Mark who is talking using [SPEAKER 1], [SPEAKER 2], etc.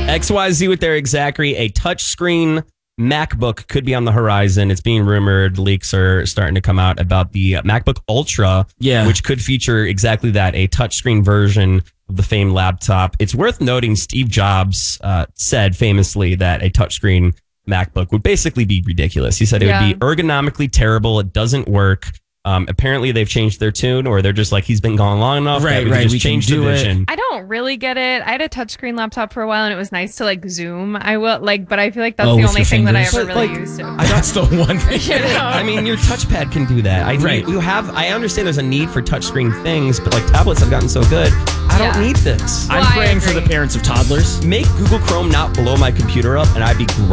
[SPEAKER 1] XYZ with Eric Zachary. A touchscreen MacBook could be on the horizon. It's being rumored. Leaks are starting to come out about the MacBook Ultra, which could feature exactly that, a touchscreen version of the famed laptop. It's worth noting Steve Jobs said famously that a touchscreen MacBook would basically be ridiculous. He said it would be ergonomically terrible. It doesn't work. Apparently they've changed their tune, or they're just like, he's been gone long enough.
[SPEAKER 2] Right.
[SPEAKER 1] We changed the vision.
[SPEAKER 3] I don't really get it. I had a touchscreen laptop for a while, and it was nice to like zoom. But I feel like that's the only thing that I ever really used.
[SPEAKER 2] That's the one thing.
[SPEAKER 1] I mean, your touchpad can do that. I understand there's a need for touchscreen things, but like tablets have gotten so good. I don't need this.
[SPEAKER 2] I'm praying for the parents of toddlers.
[SPEAKER 1] Make Google Chrome not blow my computer up, and I'd be great.